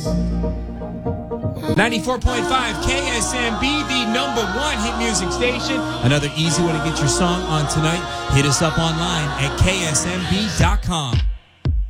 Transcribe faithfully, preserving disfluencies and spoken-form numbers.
ninety-four point five K S M B, the number one hit music station. Another easy way to get your song on tonight. Hit us up online at K S M B dot com.